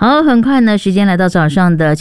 好，很快呢，时间来到早上的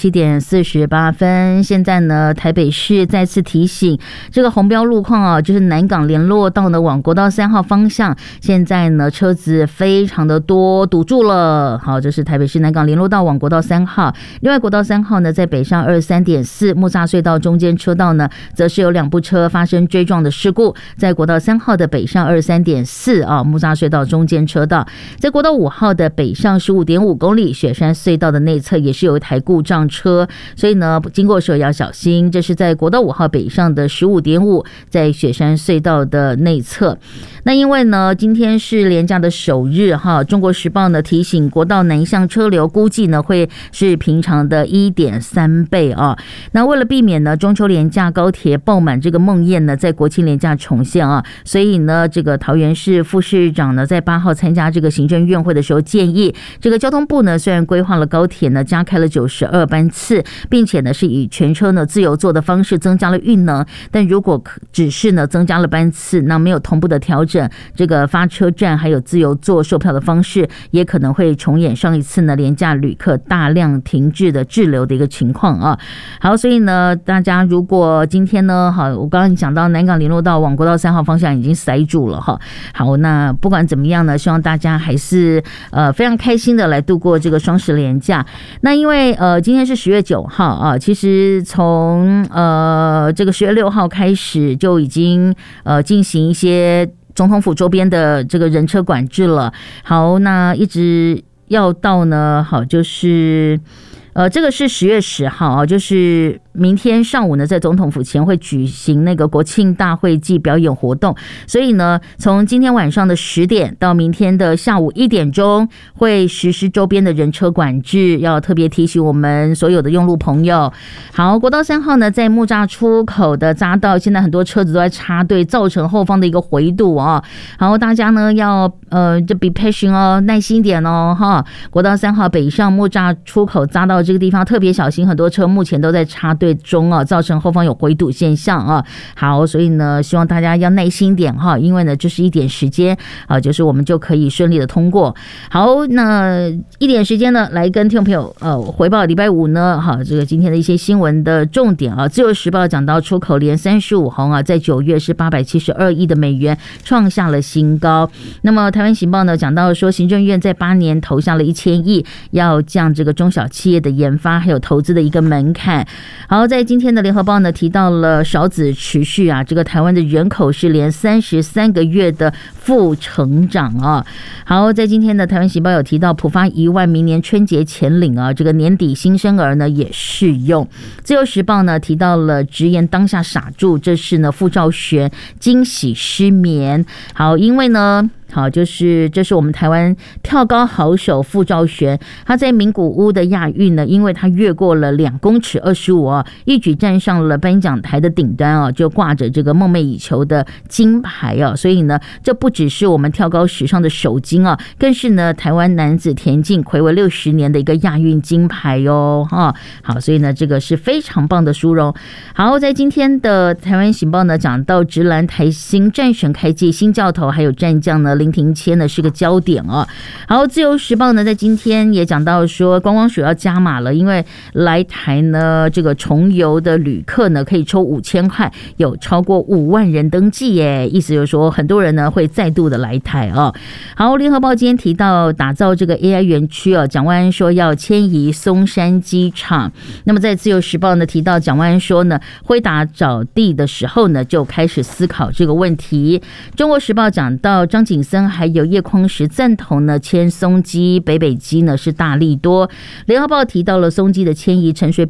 7:48，现在呢，台北市再次提醒这个红标路况啊，就是南港联络道呢往国道3号方向，现在呢车子非常的多，堵住了。好，这是台北市南港联络道往国道3号。另外，国道3号呢，在北上23.4木栅隧道中间车道呢，则是有2部车发生追撞的事故，在国道3号的北上23.4啊木栅隧道中间车道，在国道5号的北上15.5公里雪山隧道的内侧也是有一台故障车，所以呢，经过时候要小心。这是在国道5号北上的15.5，在雪山隧道的内侧。那因为呢，今天是连假的首日哈，中国时报呢提醒国道南向车流估计呢会是平常的1.3倍啊。那为了避免呢中秋连假高铁爆满这个梦魇呢在国庆连假重现啊，所以呢这个桃园市副市长呢在8号参加这个行政院会的时候建议，这个交通部呢虽然规划了高铁呢加开了92班次，并且呢是以全车呢自由座的方式增加了运能，但如果只是呢增加了班次，那没有同步的调整这个发车站还有自由座售票的方式，也可能会重演上一次呢廉价旅客大量停滞的滞留的一个情况啊。好，所以呢大家如果今天呢好，我刚刚讲到南港联络道往国道3号方向已经塞住了哈。好，那不管怎么样呢，希望大家还是非常开心的来度过这个双十连假。那因为今天是10月9号啊，其实从这个10月6号开始就已经进行一些总统府周边的这个人车管制了。好，那一直要到呢，好，就是这个是10月10号啊，就是明天上午呢，在总统府前会举行那个国庆大会暨表演活动，所以呢，从今天晚上的10点到明天的下午1点钟，会实施周边的人车管制，要特别提醒我们所有的用路朋友。好，国道3号呢，在木栅出口的匝道，现在很多车子都在插队，造成后方的一个回堵啊。好，大家呢要就 be patient 哦，耐心一点哦哈。国道3号北上木栅出口匝道这个地方特别小心，很多车目前都在插队中啊，造成后方有回堵现象啊。好，所以呢，希望大家要耐心点哈，因为呢，就是一点时间啊，就是我们就可以顺利的通过。好，那一点时间呢，来跟听众朋友回报礼拜五呢，哈，这个今天的一些新闻的重点啊。自由时报讲到出口连35红啊，在9月是872亿的美元，创下了新高。那么台湾行报呢讲到说，行政院在8年投下了1000亿，要降这个中小企业的研发还有投资的一个门槛。好，在今天的联合报呢提到了少子持续啊，这个台湾的人口是连33个月的负成长啊。好，在今天的台湾行报有提到普发1万，明年春节前领啊，这个年底新生儿呢也适用。自由时报呢提到了直言当下傻住，这是呢傅兆璇惊喜失眠。好，因为呢好，就是这是我们台湾跳高好手傅兆璇，他在名古屋的亚运呢，因为他越过了2公尺25啊，一举站上了颁奖台的顶端啊，就挂着这个梦寐以求的金牌啊，所以呢，这不只是我们跳高史上的首金啊，更是呢台湾男子田径睽违60年的一个亚运金牌哟啊。好，所以呢这个是非常棒的殊荣。好，在今天的台湾行报呢讲到直篮台新战神开季新教头还有战将呢林庭谦呢是个焦点啊。好，自由时报呢在今天也讲到说，观光署要加码了，因为来台呢这个重游的旅客呢可以抽5000块，有超过5万人登记耶，意思就是说很多人呢会再度的来台啊。好，联合报今天提到打造这个 AI 园区啊，蒋万安说要迁移松山机场。那么在自由时报呢提到蒋万安说呢，辉达找地的时候呢就开始思考这个问题。中国时报讲到张景森还有叶匡时赞同呢迁松基北基呢是大利多。联合报提到了松基的迁移，陈水扁